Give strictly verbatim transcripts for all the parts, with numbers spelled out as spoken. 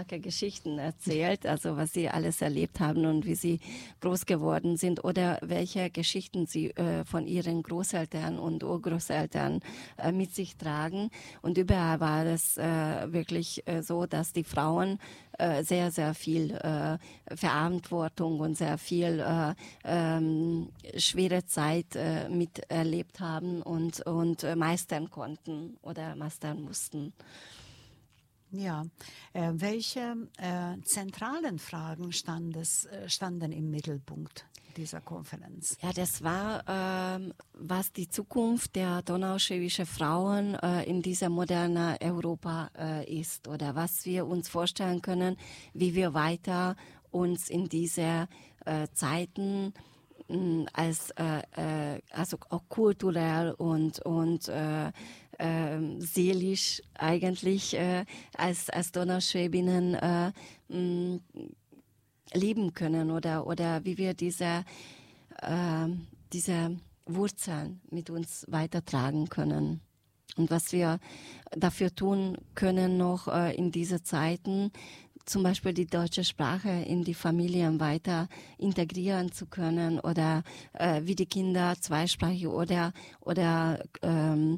starke Geschichten erzählt, also was sie alles erlebt haben und wie sie groß geworden sind oder welche Geschichten sie äh, von ihren Großeltern und Urgroßeltern äh, mit sich tragen. Und überall war es äh, wirklich äh, so, dass die Frauen äh, sehr, sehr viel äh, Verantwortung und sehr viel äh, ähm, schwere Zeit äh, miterlebt haben und, und äh, meistern konnten oder meistern mussten. Ja, äh, welche äh, zentralen Fragen standes, äh, standen im Mittelpunkt dieser Konferenz? Ja, das war, ähm, was die Zukunft der donauschwäbischen Frauen äh, in dieser modernen Europa äh, ist oder was wir uns vorstellen können, wie wir weiter uns in diese äh, Zeiten mh, als äh, äh, also auch kulturell und und äh, äh, seelisch eigentlich äh, als als Donauschwäbinnen äh, mh, leben können oder oder wie wir diese äh, diese Wurzeln mit uns weitertragen können und was wir dafür tun können noch äh, in diesen Zeiten, zum Beispiel die deutsche Sprache in die Familien weiter integrieren zu können oder äh, wie die Kinder zweisprachig oder oder ähm,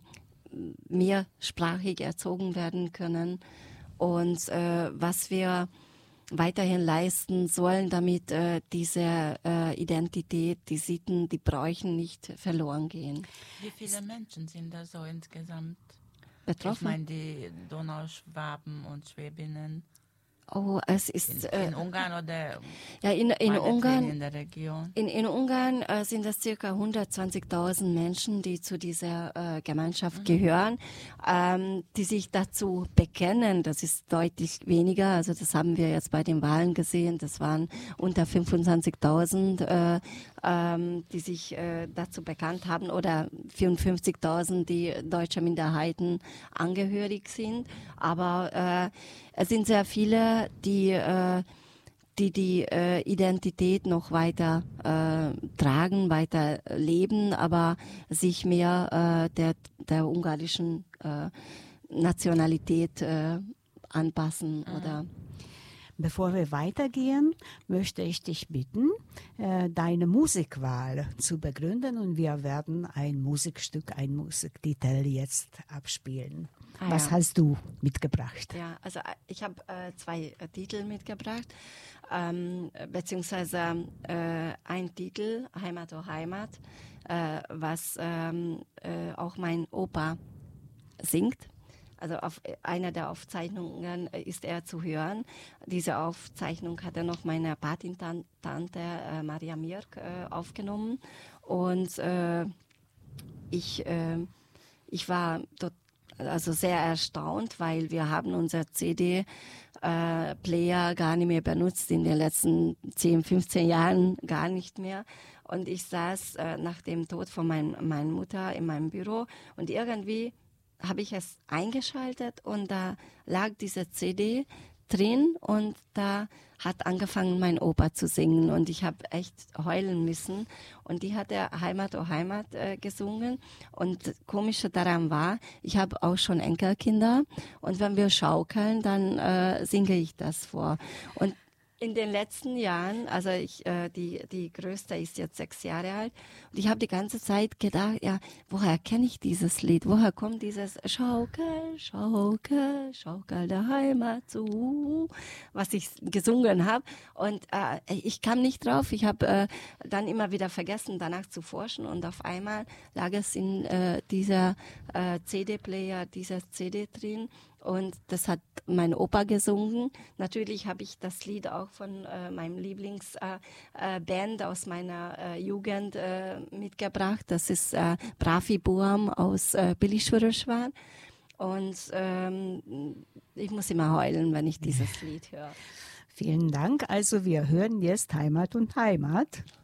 mehrsprachig erzogen werden können und äh, was wir weiterhin leisten sollen, damit äh, diese äh, Identität, die Sitten, die Bräuchen nicht verloren gehen. Wie viele Menschen sind da so insgesamt betroffen? Ich meine, die Donauschwaben und Schwäbinnen. Oh, es ist in, äh, in Ungarn oder ja in, in Ungarn in der Region. In, in Ungarn äh, sind es circa hundertzwanzigtausend Menschen, die zu dieser äh, Gemeinschaft mhm. gehören, ähm, die sich dazu bekennen. Das ist deutlich weniger. Also das haben wir jetzt bei den Wahlen gesehen. Das waren unter fünfundzwanzigtausend, äh, ähm, die sich äh, dazu bekannt haben oder vierundfünfzigtausend, die deutscher Minderheiten angehörig sind. Aber äh, es sind sehr viele, die äh, die die äh, Identität noch weiter äh, tragen, weiter leben, aber sich mehr äh, der, der ungarischen äh, Nationalität äh, anpassen. Mhm. Oder Bevor wir weitergehen, möchte ich dich bitten, äh, deine Musikwahl zu begründen und wir werden ein Musikstück, ein Musiktitel jetzt abspielen. Ah, Was ja. hast du mitgebracht? Ja, also ich habe äh, zwei äh, Titel mitgebracht, ähm, beziehungsweise äh, ein Titel, Heimat o Heimat, äh, was ähm, äh, auch mein Opa singt. Also auf einer der Aufzeichnungen ist er zu hören. Diese Aufzeichnung hat er noch meine Patentante äh, Maria Mirk äh, aufgenommen. Und äh, ich, äh, ich war dort also sehr erstaunt, weil wir haben unser C D-Player äh, gar nicht mehr benutzt in den letzten zehn, fünfzehn Jahren, gar nicht mehr. Und ich saß äh, nach dem Tod von mein, meiner Mutter in meinem Büro und irgendwie habe ich es eingeschaltet und da lag diese C D drin und da hat angefangen mein Opa zu singen und ich habe echt heulen müssen und die hat er Heimat o Heimat äh, gesungen und das Komische daran war, ich habe auch schon Enkelkinder und wenn wir schaukeln, dann äh, singe ich das vor und in den letzten Jahren, also ich, äh, die, die Größte ist jetzt sechs Jahre alt und ich habe die ganze Zeit gedacht, ja, woher kenne ich dieses Lied? Woher kommt dieses Schaukel, Schaukel, Schaukel der Heimat zu, was ich gesungen habe und äh, ich kam nicht drauf. Ich habe äh, dann immer wieder vergessen, danach zu forschen und auf einmal lag es in äh, dieser äh, C D-Player, dieser C D drin. Und das hat mein Opa gesungen. Natürlich habe ich das Lied auch von äh, meinem Lieblingsband äh, äh, aus meiner äh, Jugend äh, mitgebracht. Das ist äh, Brafi Buam aus äh, Bilišourešvar. Und ähm, ich muss immer heulen, wenn ich dieses Lied höre. Vielen Dank. Also wir hören jetzt Heimat und Heimat.